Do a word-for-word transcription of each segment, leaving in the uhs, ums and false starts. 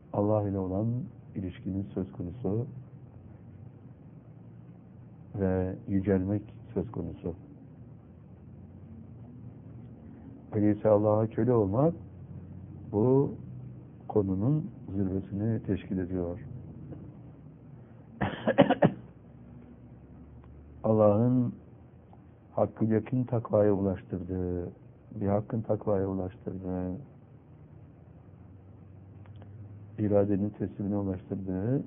Allah ile olan ilişkinin söz konusu ve yücelmek söz konusu. Öyleyse Allah'a köle olmak bu konunun zirvesini teşkil ediyor. Allah'ın hakkı yakın takvaya ulaştırdığı, bir hakkın takvaya ulaştırdığı, iradenin teslimine ulaştırdığı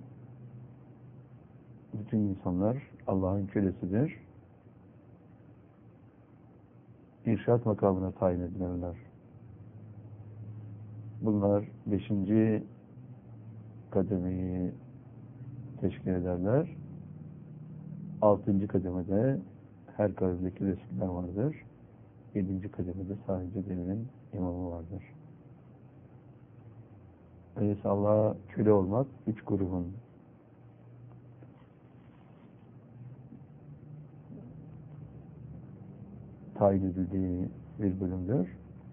bütün insanlar Allah'ın kölesidir. İrşad makamına tayin edilirler. Bunlar beşinci kademeyi teşkil ederler. Altıncı kademede her kabildeki Resuller vardır. Yedinci kademede sadece devrin imamı vardır. Öyleyse Allah'a köle olmak üç grubun tayin edildiği bir bölümdür.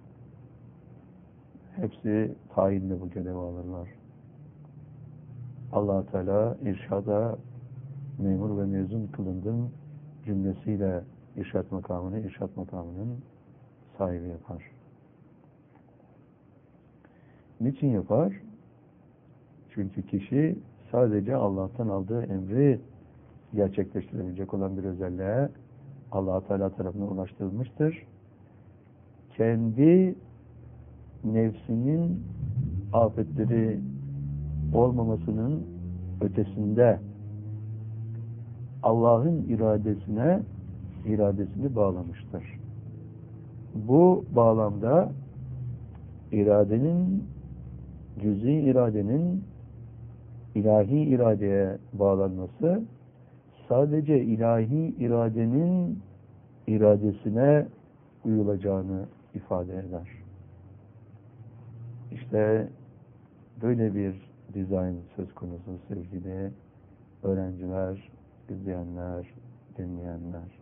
Hepsi tayinle bu görevi alırlar. Allah Teala irşada memur ve mezun kılındım cümlesiyle irşad makamını, irşad makamının sahibi yapar. Niçin yapar? Çünkü kişi sadece Allah'tan aldığı emri gerçekleştirebilecek olan bir özelliğe Allah Teala tarafından ulaştırılmıştır. Kendi nefsinin afetleri olmamasının ötesinde Allah'ın iradesine iradesini bağlamıştır. Bu bağlamda iradenin, cüz'i iradenin ilahi iradeye bağlanması sadece ilahi iradenin iradesine uyulacağını ifade eder. İşte böyle bir dizayn söz konusu sevgili öğrenciler, izleyenler, dinleyenler.